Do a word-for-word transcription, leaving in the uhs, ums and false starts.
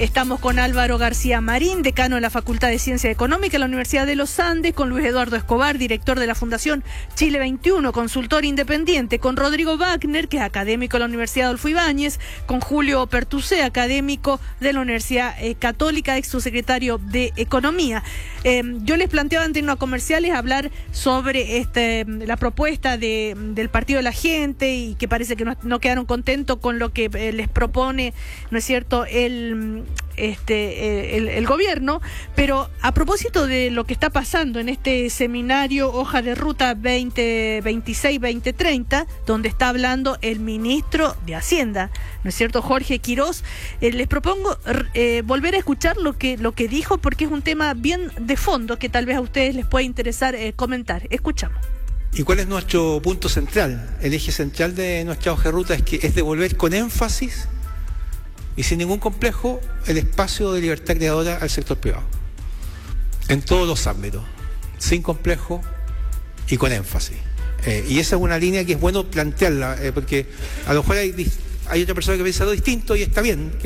Estamos con Álvaro García Marín, decano de la Facultad de Ciencia Económica de la Universidad de los Andes, con Luis Eduardo Escobar, director de la Fundación Chile veintiuno, consultor independiente, con Rodrigo Wagner, que es académico de la Universidad Adolfo Ibáñez, con Julio Pertusé, académico de la Universidad eh, Católica, ex subsecretario de Economía. Eh, yo les planteaba en términos comerciales hablar sobre este, la propuesta de, del Partido de la Gente, y que parece que no, no quedaron contentos con lo que eh, les propone, ¿no es cierto?, el, este, el, el gobierno. Pero a propósito de lo que está pasando en este seminario Hoja de Ruta veinte veintiséis veinte treinta, donde está hablando el ministro de Hacienda, ¿no es cierto?, Jorge Quirós, eh, les propongo eh, volver a escuchar lo que, lo que dijo, porque es un tema bien de fondo que tal vez a ustedes les pueda interesar eh, comentar. Escuchamos. ¿Y cuál es nuestro punto central? El eje central de nuestra hoja de ruta es que es devolver con énfasis y sin ningún complejo el espacio de libertad creadora al sector privado, en todos los ámbitos, sin complejo y con énfasis. Eh, y esa es una línea que es bueno plantearla, eh, porque a lo mejor hay, hay otra persona que piensa lo distinto y está bien.